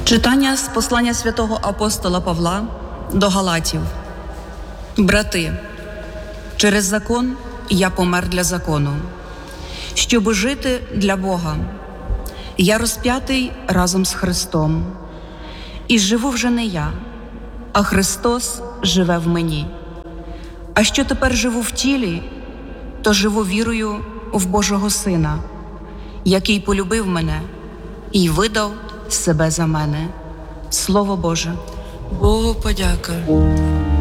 Читання з послання святого апостола Павла до Галатів. Брати, через закон я помер для закону, щоб жити для Бога. Я розп'ятий разом з Христом. І живу вже не я, а Христос живе в мені. А що тепер живу в тілі, то живу вірою в Божого Сина, який полюбив мене і видав себе за мене. Слово Боже. Богу подяка.